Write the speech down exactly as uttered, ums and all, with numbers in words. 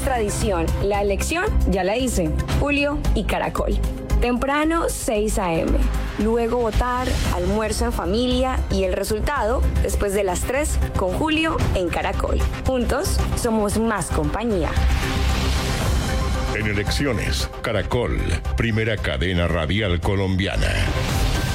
es tradición. La elección ya la hice. Julio y Caracol. Temprano, seis a.m. Luego votar, almuerzo en familia y el resultado después de las tres con Julio en Caracol. Juntos somos más compañía. En elecciones, Caracol, primera cadena radial colombiana.